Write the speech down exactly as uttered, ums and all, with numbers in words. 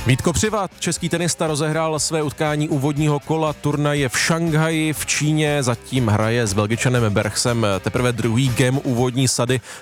Vít Kopřiva, český tenista, rozehrál své utkání úvodního kola turnaje v Šanghaji v Číně. Zatím hraje s Belgičanem Berchsem teprve druhý game úvodní sady